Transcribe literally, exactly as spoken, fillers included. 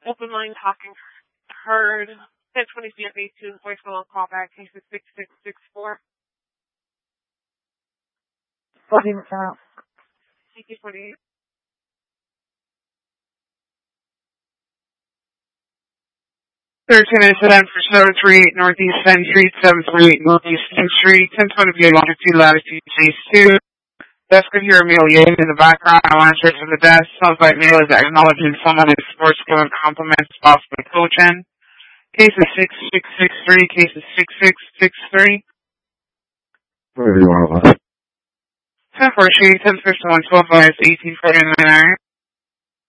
Open line talking heard. ten twenty C F A two, voicemail on callback, case is six six six four. forty McDonald. C T forty-eight. thirteen incident for seven three eight Northeast ten Street, seven three eight Northeast ten Street, ten twenty V longitude, latitude, phase two. Desk could hear a male yelling in the background. I'll answer to the desk. Sounds like male is acknowledging someone in sports skill and compliments possibly coaching. Case is six six six three, case is six six six three. Where do you want to ten four three, ten fifty-one, twelve five, eighteen forty-nine.